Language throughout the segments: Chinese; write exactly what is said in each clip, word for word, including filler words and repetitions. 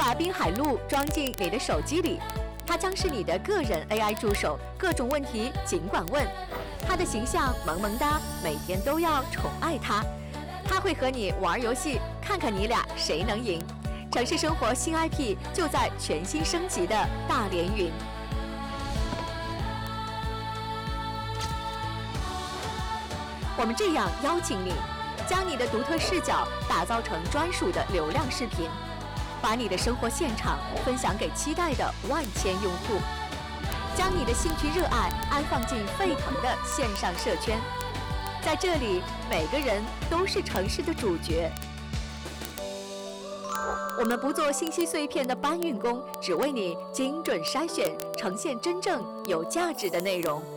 把滨海路装进你的手机里，它将是你的个人 A I 助手，各种问题尽管问。它的形象萌萌哒，每天都要宠爱它。它会和你玩游戏，看看你俩谁能赢。城市生活新 I P 就在全新升级的大连云。我们这样邀请你，将你的独特视角打造成专属的流量视频，把你的生活现场分享给期待的万千用户，将你的兴趣热爱安放进沸腾的线上社圈。在这里，每个人都是城市的主角。我们不做信息碎片的搬运工，只为你精准筛选，呈现真正有价值的内容。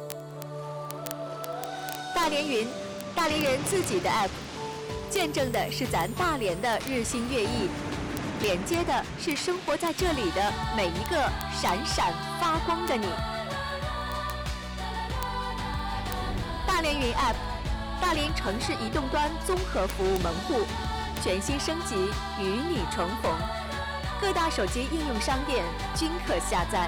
大连云，大连人自己的 app， 见证的是咱大连的日新月异，连接的是生活在这里的每一个闪闪发光的你。大连云 app， 大连城市移动端综合服务门户，全新升级，与你重逢。各大手机应用商店均可下载。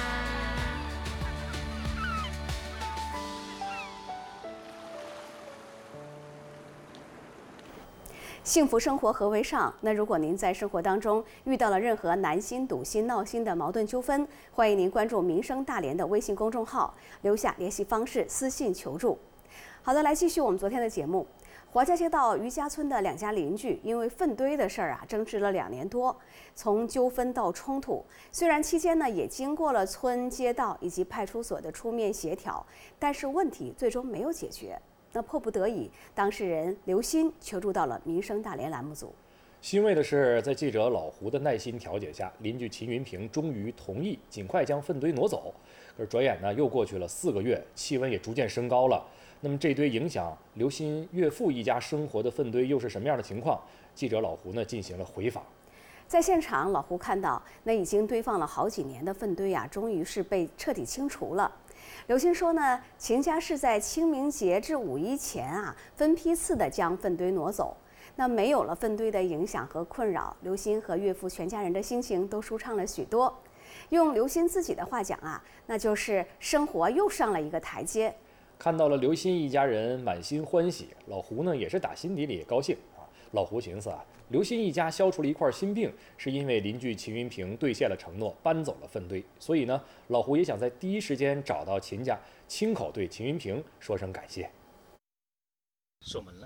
幸福生活何为上？那如果您在生活当中遇到了任何难心、堵心、闹心的矛盾纠纷，欢迎您关注民生大连的微信公众号，留下联系方式，私信求助。好的，来继续我们昨天的节目。华家街道余家村的两家邻居因为粪堆的事儿啊争执了两年多，从纠纷到冲突，虽然期间呢也经过了村街道以及派出所的出面协调，但是问题最终没有解决。那迫不得已，当事人刘鑫求助到了民生大连栏目组。 欣慰的是，在记者老胡的耐心调解下，邻居秦云平终于同意尽快将粪堆挪走。可是转眼呢，又过去了四个月，气温也逐渐升高了。那么这堆影响刘鑫岳父一家生活的粪堆又是什么样的情况？记者老胡呢进行了回访。 在现场，老胡看到那已经堆放了好几年的粪堆啊，终于是被彻底清除了。刘鑫说呢，秦家是在清明节至五一前啊，分批次的将粪堆挪走。那没有了粪堆的影响和困扰，刘鑫和岳父全家人的心情都舒畅了许多。用刘鑫自己的话讲啊，那就是生活又上了一个台阶。 看到了刘鑫一家人满心欢喜，老胡呢也是打心底里高兴啊。老胡寻思啊，刘鑫一家消除了一块心病，是因为邻居秦云平兑现了承诺，搬走了粪堆。所以呢，老胡也想在第一时间找到秦家，亲口对秦云平说声感谢。 锁门了，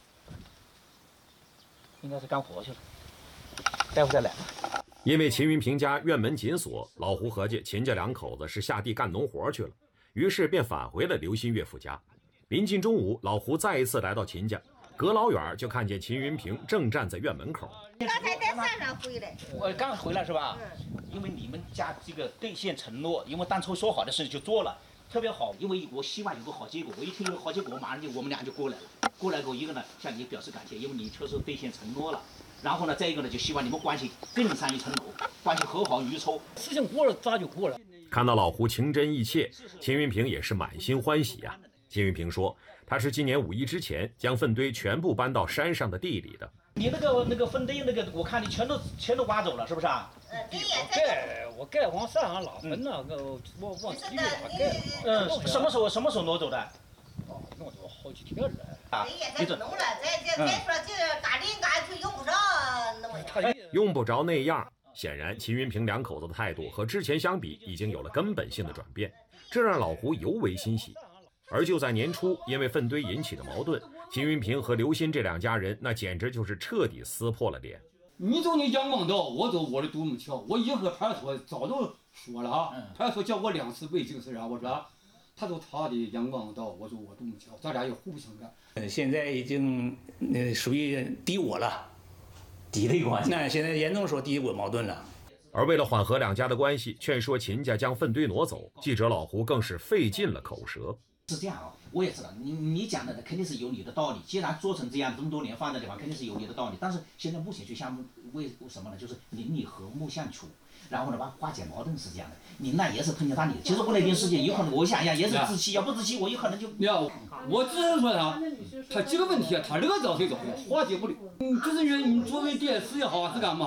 应该是干活去了，待会再来。 因为秦云平家院门紧锁，老胡合计秦家两口子是下地干农活去了。于是便返回了刘鑫岳父家。临近中午，老胡再一次来到秦家，隔老远就看见秦云平正站在院门口。 刚才在山上回来， 我刚回来是吧？嗯、因为你们家这个兑现承诺，因为当初说好的事情就做了，特别好。因为我希望有个好结果，我一听有个好结果，马上就我们俩就过来了。过来后，一个呢向你表示感谢，因为你确实兑现承诺了。然后呢，再一个呢，就希望你们关系更上一层楼，关系和好如初。 事情过了，咋就过了？ 看到老胡情真意切，秦云平也是满心欢喜呀、啊。秦云平说，他是今年五一之前将粪堆全部搬到山上的地里的。 你那个那个粪堆那个，我看你全都全都挖走了，是不是啊？ 呃，对呀。我盖我盖往山上拉粪那个，我往地里拉盖。 嗯，什么时候什么时候挪走的？ 哦，弄走好几天了。 啊，对呀，咱弄了，再再再说这干林干去用不着那么样。 用不着那样。显然，秦云平两口子的态度和之前相比已经有了根本性的转变，这让老胡尤为欣喜。而就在年初，因为粪堆引起的矛盾，秦云平和刘鑫这两家人那简直就是彻底撕破了脸。 你走你阳光道，我走我的独木桥。我一和派出所早都说了哈，派出所叫我两次背景是啥？我说他走他的阳光道，我走我独木桥，咱俩也互不相干。 呃，现在已经呃属于敌我了。敌对关系，那现在严重说敌我矛盾了。 而为了缓和两家的关系，劝说秦家将粪堆挪走，记者老胡更是费尽了口舌。 是这样啊，我也知道，你你讲的肯定是有你的道理。既然做成这样这么多年放在地方，肯定是有你的道理。但是现在目前就项目为什么呢？就是邻里和睦相处，然后呢，把化解矛盾是这样的。你那也是碰见他你，其实我那边事情有可能我想一下也是自欺，要不自欺我有可能就。 要我只是说他，他几个问题啊，他乐找谁找谁，化解不了。嗯，就是说你作为电视也好是干嘛，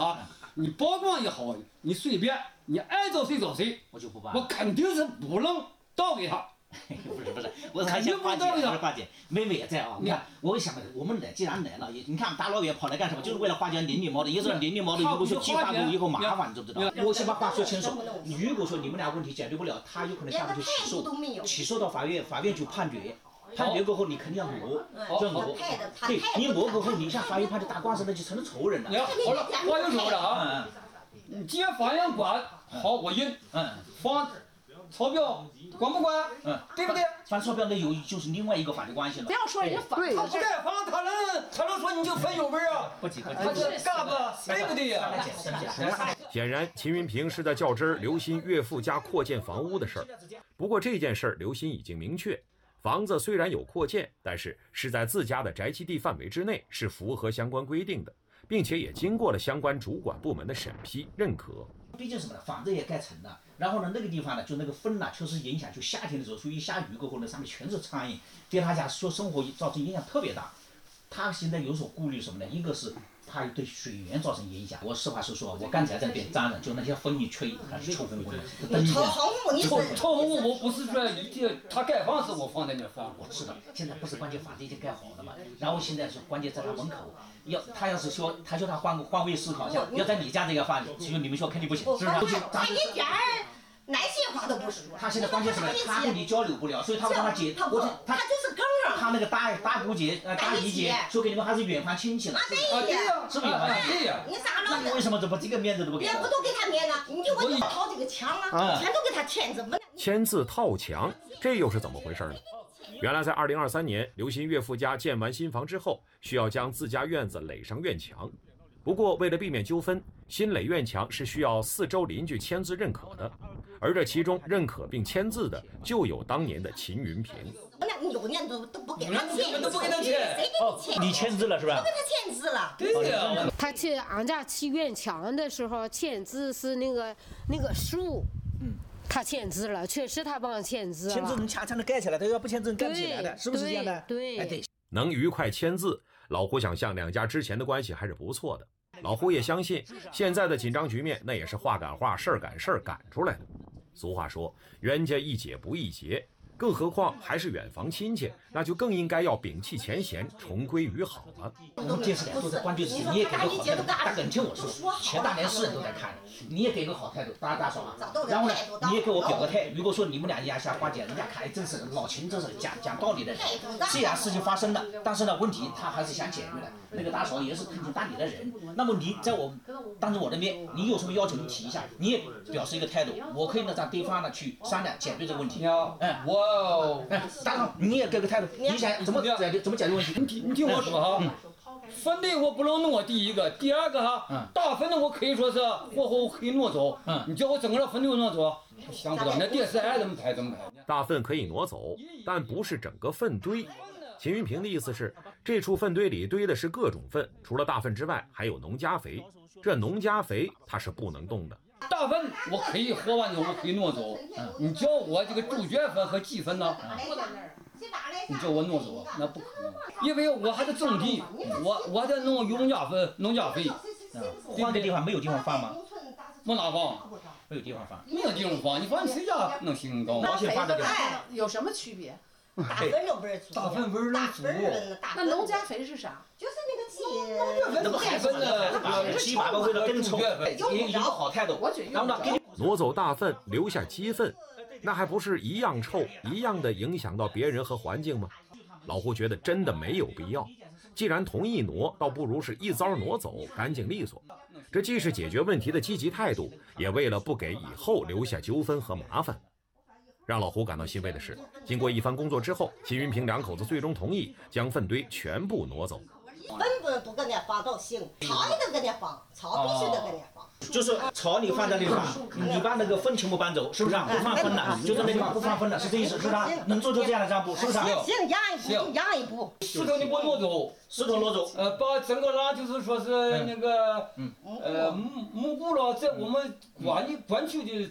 你包装也好，你随便，你爱找谁找谁， 我就不办。 我肯定是不能倒给他。 不是不是，我还想花姐，不是花姐，妹妹也在啊。你看，我想我们来，既然来了，你看大老远跑来干什么？就是为了花姐淋你毛的，也是淋你毛的。如果说计划过以后麻烦，你知不知道？我先把话说清楚。如果说你们俩问题解决不了，他有可能下去起诉，起诉到法院，法院就判决。判决过后，你肯定要挪，要挪。对，你挪过后，你向法院判决打官司，那就成了仇人了。 你看，好了，话又说了啊。嗯。既然法院管，好，我认。嗯。放钞票管不管？嗯，对不对？ 放钞票那有就是另外一个法律关系了。 不要说人家放， 他不该放，他能他能说你就分有份啊？ 不急不急， 他是干吧，对不对呀？ 显然，秦云平是在较真儿刘鑫岳父家扩建房屋的事儿。不过这件事儿，刘鑫已经明确。房子虽然有扩建，但是是在自家的宅基地范围之内，是符合相关规定的，并且也经过了相关主管部门的审批认可。 毕竟什么呢？房子也盖成了，然后呢，那个地方呢，就那个风呢，确实影响。就夏天的时候，所以下雨过后呢，上面全是苍蝇，对他家说生活造成影响特别大。他现在有所顾虑什么呢？一个是怕对水源造成影响。我实话实说，我刚才在那边站着，就那些风一吹，还是臭烘烘的。 臭烘烘， 臭臭烘烘，我不是说一天他盖房时我放在那放， 我知道。现在不是关键，房子已经盖好了嘛。然后现在是关键在他门口，要他要是说，他说他换换位思考一下，要在你家这个放，其实你们说肯定不行，是不是？ 他一点儿耐心话都不说。 他现在关键什么？他跟你交流不了，所以他跟他姐，我他就是梗儿。 他那个大大姑姐、呃大姨姐，说给你们还是远房亲戚了， 啊对呀， 是不是远房亲戚？ 你啥那你为什么怎么这个面子都不给？ 别不都给他面子，你就我就掏这个墙啊，全都给他签字， 签字套墙，这又是怎么回事呢？原来在二零二三年，刘鑫岳父家建完新房之后，需要将自家院子垒上院墙。不过为了避免纠纷，新垒院墙是需要四周邻居签字认可的，而这其中认可并签字的就有当年的秦云平。 六年都都不给他签， 都不给他签， 谁给你签？ 你签字了是吧？ 都给他签字了。 对呀。 他去俺家砌院墙的时候签字是那个那个树，嗯，他签字了，确实他帮我签字了。 签字你墙才能盖起来，他要不签字盖不起来的，是不是这样的？ 对， 哎对。 能愉快签字，老胡想象两家之前的关系还是不错的。老胡也相信，现在的紧张局面那也是话赶话，事儿赶事儿赶出来的。俗话说，冤家宜解不宜结。更何况还是远房亲戚，那就更应该要摒弃前嫌，重归于好了。 我们电视台都在关注自己，你也给个好态度。大哥，你听我说，全大连市人都在看，你也给个好态度，大大嫂啊。然后呢，你也给我表个态。如果说你们俩压下花姐，人家看真是老秦，真是讲讲道理的人。这样事情发生了，但是呢，问题他还是想解决的。那个大嫂也是通情达理的人。那么你在我当着我的面，你有什么要求你提一下，你也表示一个态度，我可以呢让对方呢去商量解决这个问题。嗯， 我。哦， 哎，大嫂，你也给个态度，你想怎么解决怎么解决问题？ 你听你听我说哈，嗯、分类我不能挪第一个，第二个哈，嗯、大分的我可以说是货后可以挪走，嗯，你叫我整个分类挪走，想不到那电视爱怎么拍怎么拍。 大粪可以挪走，但不是整个粪堆。秦云平的意思是，这处粪堆里堆的是各种粪，除了大粪之外，还有农家肥，这农家肥它是不能动的。 大粪我可以喝完之后我可以挪走，嗯，你叫我这个猪圈粪和鸡粪呢，你叫我挪走，那不可能，因为我还得种地，我我还得弄有农家粪、农家肥， 嗯，换个地方没有地方放吗？ 没哪放， 没有地方放， 没有地方放，你放谁家能行高？ 毛线放这地方， 有什么区别？ 大粪都不是猪， 大粪不是能猪， 那农家肥是啥？ 就是那个鸡， 那不海粪呢？ 鸡粑粑为了更臭，也一个好态度。然后呢， 挪走大粪，留下鸡粪，那还不是一样臭，一样的影响到别人和环境吗？老胡觉得真的没有必要。既然同意挪，倒不如是一遭挪走，干净利索。这既是解决问题的积极态度，也为了不给以后留下纠纷和麻烦。让老胡感到欣慰的是，经过一番工作之后，秦云平两口子最终同意将粪堆全部挪走。 粪不不搁那放都行，草也得搁那放，草必须得搁那放。 就是草你放在那地方，你把那个粪全部搬走，是不是？不放粪了，就在那地方不放粪了，是这意思，是不是？能做出这样的让步，是不是？ 行，让一步，让一步。 石头你给我挪走， 石头挪走。 呃，把整个那就是说是那个，呃，木木骨了，在我们管的管区的资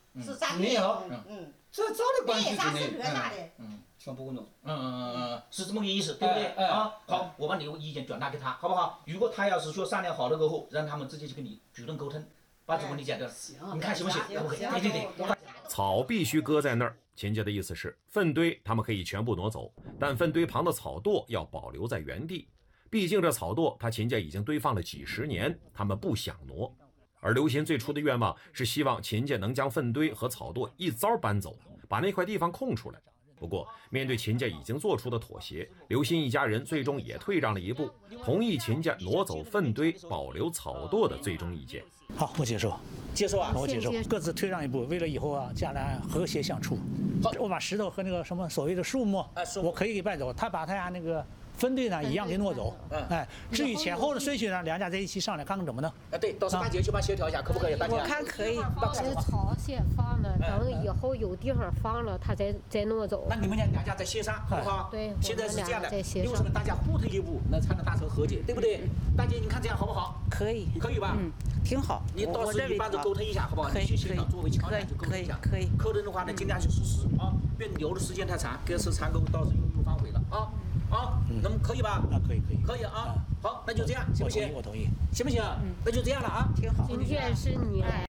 是咱没有， 嗯嗯， 这早的关系之内， 嗯嗯，全部给我弄。 嗯嗯嗯嗯，是这么个意思，对不对？啊，好，我把你的意见转达给他，好不好？如果他要是说商量好了过后，让他们直接去跟你主动沟通，把这个问题解决了，你看行不行？可不可以？对对对。 草必须搁在那儿。秦家的意思是，粪堆他们可以全部挪走，但粪堆旁的草垛要保留在原地。毕竟这草垛他秦家已经堆放了几十年，他们不想挪。而刘鑫最初的愿望是希望秦家能将粪堆和草垛一遭搬走，把那块地方空出来。不过，面对秦家已经做出的妥协，刘鑫一家人最终也退让了一步，同意秦家挪走粪堆、保留草垛的最终意见。 好，我接受， 接受啊， 我接受，各自退让一步，为了以后啊，将来和谐相处。好，我把石头和那个什么所谓的树木，我可以给搬走，他把他家那个分队呢一样给挪走。嗯，哎，至于前后的顺序呢，两家在一起商量，看看怎么弄。 啊，对，到时候大姐去帮协调一下，可不可以？大姐， 我看可以。这草先放了，等以后有地方放了，他再再挪走。 那你们两家再协商，好不好？ 对， 现在是这样的，因为什么？大家互退一步，那才能达成和解，对不对？大姐，你看这样好不好？ 可以， 可以吧？ 嗯，挺好。 你到时候一般都沟通一下，好不好？ 可以，可以。 作为桥梁就沟通一下。 可以， 可能的话呢，尽量去实施啊，别留的时间太长，各是残沟，到时候又又反悔了啊。啊，那么可以吧？ 啊，可以，可以， 可以啊。好，那就这样，行不行？ 我同意， 行不行？嗯，那就这样了啊， 挺好。 今天是你来。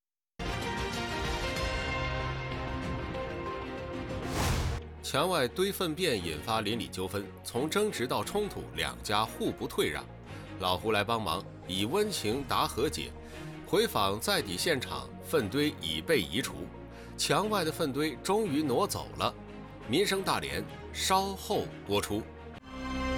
墙外堆粪便引发邻里纠纷，从争执到冲突，两家互不退让。老胡来帮忙，以温情达和解。回访在底现场，粪堆已被移除，墙外的粪堆终于挪走了。民生大连稍后播出。